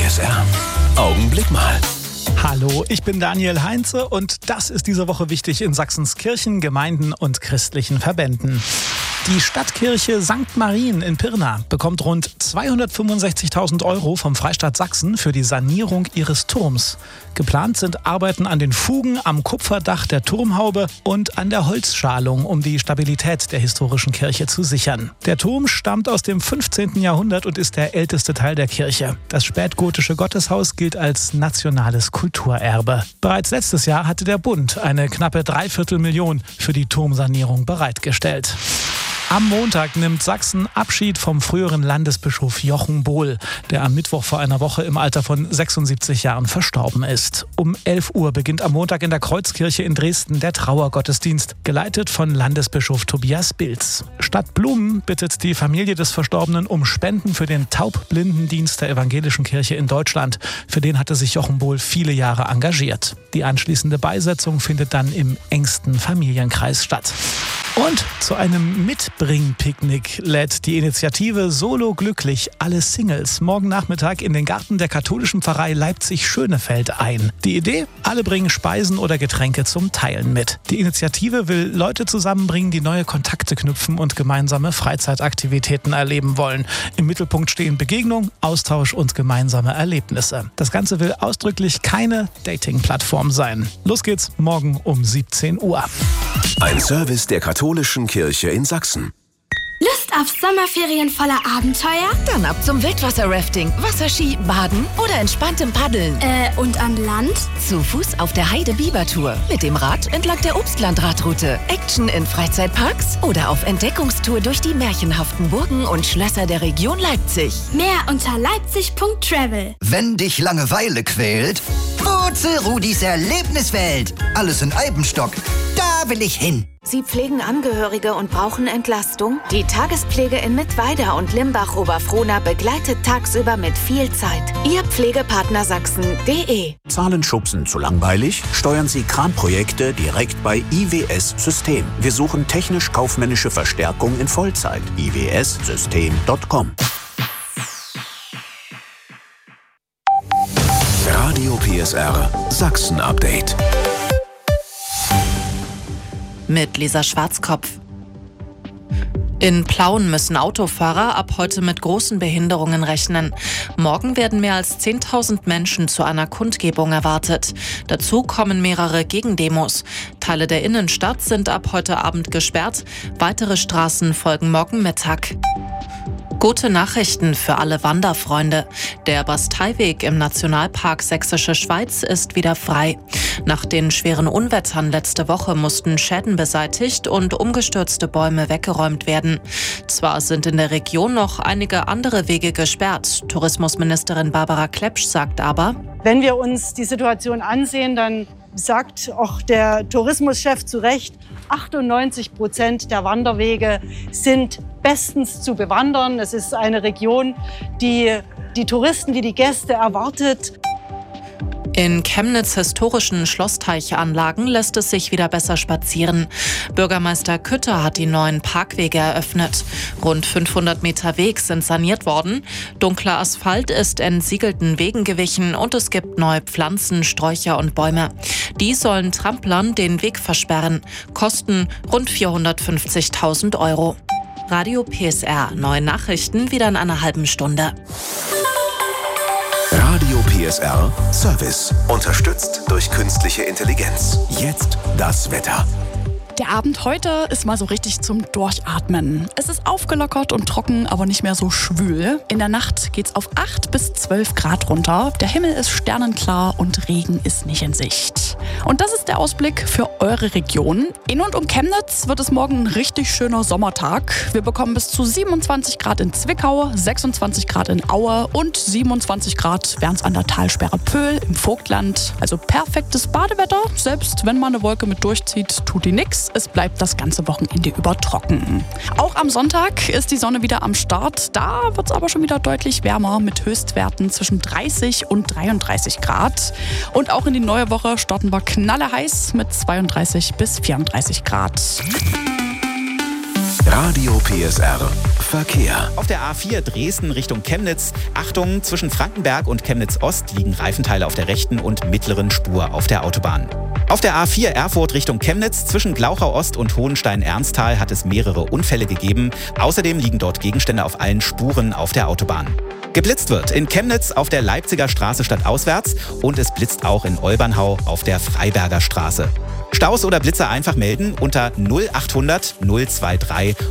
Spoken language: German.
PSR. Augenblick mal. Hallo, ich bin Daniel Heinze und das ist diese Woche wichtig in Sachsens Kirchen, Gemeinden und christlichen Verbänden. Die Stadtkirche St. Marien in Pirna bekommt rund 265.000 € vom Freistaat Sachsen für die Sanierung ihres Turms. Geplant sind Arbeiten an den Fugen, am Kupferdach der Turmhaube und an der Holzschalung, um die Stabilität der historischen Kirche zu sichern. Der Turm stammt aus dem 15. Jahrhundert und ist der älteste Teil der Kirche. Das spätgotische Gotteshaus gilt als nationales Kulturerbe. Bereits letztes Jahr hatte der Bund eine knappe 3/4 Million für die Turmsanierung bereitgestellt. Am Montag nimmt Sachsen Abschied vom früheren Landesbischof Jochen Bohl, der am Mittwoch vor einer Woche im Alter von 76 Jahren verstorben ist. Um 11 Uhr beginnt am Montag in der Kreuzkirche in Dresden der Trauergottesdienst, geleitet von Landesbischof Tobias Bilz. Stadt Blumen bittet die Familie des Verstorbenen um Spenden für den Taubblindendienst der Evangelischen Kirche in Deutschland. Für den hatte sich Jochen Bohl viele Jahre engagiert. Die anschließende Beisetzung findet dann im engsten Familienkreis statt. Und zu einem Mitbring-Picknick lädt die Initiative Solo Glücklich alle Singles morgen Nachmittag in den Garten der katholischen Pfarrei Leipzig-Schönefeld ein. Die Idee? Alle bringen Speisen oder Getränke zum Teilen mit. Die Initiative will Leute zusammenbringen, die neue Kontakte knüpfen und gemeinsame Freizeitaktivitäten erleben wollen. Im Mittelpunkt stehen Begegnung, Austausch und gemeinsame Erlebnisse. Das Ganze will ausdrücklich keine Dating-Plattform sein. Los geht's morgen um 17 Uhr. Ein Service der katholischen Kirche in Sachsen. Lust auf Sommerferien voller Abenteuer? Dann ab zum Wildwasser-Rafting, Wasserski, Baden oder entspanntem Paddeln. Und an Land? Zu Fuß auf der Heide-Biber-Tour. Mit dem Rad entlang der Obstlandradroute. Action in Freizeitparks oder auf Entdeckungstour durch die märchenhaften Burgen und Schlösser der Region Leipzig. Mehr unter leipzig.travel. Wenn dich Langeweile quält, Wurzel Rudis Erlebniswelt. Alles in Eibenstock. Da will ich hin. Sie pflegen Angehörige und brauchen Entlastung? Die Tagespflege in Mittweida und Limbach-Oberfrohna begleitet tagsüber mit viel Zeit. Ihr Pflegepartner Sachsen.de. Zahlen schubsen zu langweilig? Steuern Sie Kranprojekte direkt bei IWS System. Wir suchen technisch-kaufmännische Verstärkung in Vollzeit. iwssystem.com. Radio PSR Sachsen Update. Mit Lisa Schwarzkopf. In Plauen müssen Autofahrer ab heute mit großen Behinderungen rechnen. Morgen werden mehr als 10.000 Menschen zu einer Kundgebung erwartet. Dazu kommen mehrere Gegendemos. Teile der Innenstadt sind ab heute Abend gesperrt. Weitere Straßen folgen morgen Mittag. Gute Nachrichten für alle Wanderfreunde. Der Basteiweg im Nationalpark Sächsische Schweiz ist wieder frei. Nach den schweren Unwettern letzte Woche mussten Schäden beseitigt und umgestürzte Bäume weggeräumt werden. Zwar sind in der Region noch einige andere Wege gesperrt. Tourismusministerin Barbara Klepsch sagt aber: Wenn wir uns die Situation ansehen, dann sagt auch der Tourismuschef zu Recht, 98% der Wanderwege sind bestens zu bewandern. Es ist eine Region, die die Touristen, die Gäste erwartet. In Chemnitz historischen Schlossteichanlagen lässt es sich wieder besser spazieren. Bürgermeister Kütter hat die neuen Parkwege eröffnet. Rund 500 Meter Weg sind saniert worden. Dunkler Asphalt ist entsiegelten Wegen gewichen und es gibt neue Pflanzen, Sträucher und Bäume. Die sollen Tramplern den Weg versperren. Kosten rund 450.000 €. Radio PSR. Neue Nachrichten wieder in einer halben Stunde. Radio PSR Service. Unterstützt durch künstliche Intelligenz. Jetzt das Wetter. Der Abend heute ist mal so richtig zum Durchatmen. Es ist aufgelockert und trocken, aber nicht mehr so schwül. In der Nacht geht's auf 8 bis 12 Grad runter. Der Himmel ist sternenklar und Regen ist nicht in Sicht. Und das ist der Ausblick für eure Region. In und um Chemnitz wird es morgen ein richtig schöner Sommertag. Wir bekommen bis zu 27 Grad in Zwickau, 26 Grad in Aue und 27 Grad wären's an der Talsperre Pöhl im Vogtland. Also perfektes Badewetter. Selbst wenn mal eine Wolke mit durchzieht, tut die nix. Es bleibt das ganze Wochenende über trocken. Auch am Sonntag ist die Sonne wieder am Start. Da wird es aber schon wieder deutlich wärmer mit Höchstwerten zwischen 30 und 33 Grad. Und auch in die neue Woche starten wir knalleheiß mit 32 bis 34 Grad. Radio PSR Verkehr. Auf der A4 Dresden Richtung Chemnitz. Achtung, zwischen Frankenberg und Chemnitz Ost liegen Reifenteile auf der rechten und mittleren Spur auf der Autobahn. Auf der A4 Erfurt Richtung Chemnitz zwischen Glauchau Ost und Hohenstein-Ernsthal hat es mehrere Unfälle gegeben. Außerdem liegen dort Gegenstände auf allen Spuren auf der Autobahn. Geblitzt wird in Chemnitz auf der Leipziger Straße stadtauswärts und es blitzt auch in Olbernhau auf der Freiberger Straße. Staus oder Blitzer einfach melden unter 0800 023